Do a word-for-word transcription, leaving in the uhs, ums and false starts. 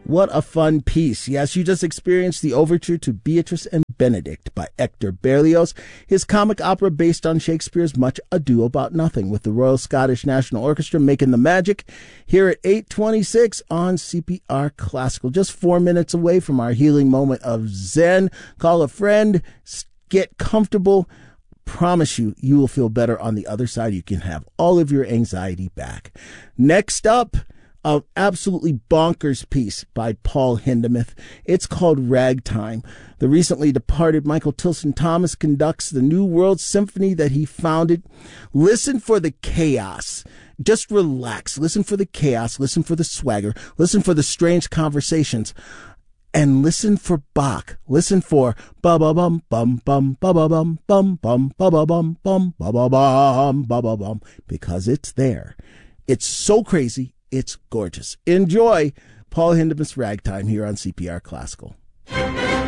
What a fun piece. Yes, you just experienced the overture to Beatrice and Benedict by Hector Berlioz, his comic opera based on Shakespeare's Much Ado About Nothing, with the Royal Scottish National Orchestra making the magic here at eight twenty-six on C P R Classical. Just four minutes away from our healing moment of Zen. Call a friend, get comfortable. Promise you, you will feel better on the other side. You can have all of your anxiety back. Next up, an absolutely bonkers piece by Paul Hindemith. It's called Ragtime. The recently departed Michael Tilson Thomas conducts the New World Symphony that he founded. Listen for the chaos. Just relax. Listen for the chaos. Listen for the swagger. Listen for the strange conversations. And listen for Bach. Listen for ba ba bum bum bum ba ba bum bum bum ba ba bum bum ba ba bum ba ba bum, because it's there. It's so crazy. It's gorgeous. Enjoy Paul Hindemith's Ragtime here on C P R Classical.